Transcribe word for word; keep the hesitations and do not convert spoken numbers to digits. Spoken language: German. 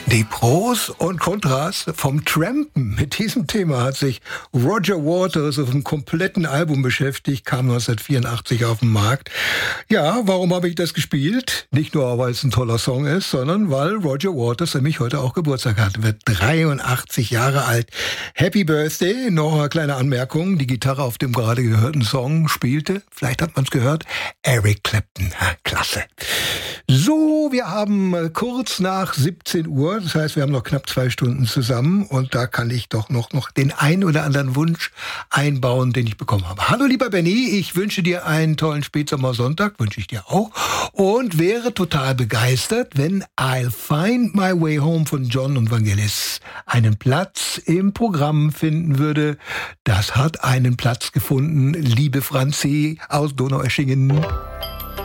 Die Pros und Kontras vom Trampen. Mit diesem Thema hat sich Roger Waters auf einem kompletten Album beschäftigt, kam neunzehnhundertvierundachtzig auf den Markt. Ja, warum habe ich das gespielt? Nicht nur, weil es ein toller Song ist, sondern weil Roger Waters nämlich heute auch Geburtstag hat. Wird dreiundachtzig Jahre alt. Happy Birthday. Noch eine kleine Anmerkung. Die Gitarre auf dem gerade gehörten Song spielte, vielleicht hat man es gehört, Eric Clapton. Ha, klasse. So, wir haben kurz nach siebzehn Uhr, das heißt, wir haben noch knapp zwei Stunden zusammen und da kann ich doch noch, noch den ein oder anderen Wunsch einbauen, den ich bekommen habe. Hallo lieber Benny, ich wünsche dir einen tollen Spätsommersonntag, wünsche ich dir auch, und wäre total begeistert, wenn I'll Find My Way Home von John und Vangelis einen Platz im Programm finden würde. Das hat einen Platz gefunden, liebe Franzi aus Donaueschingen.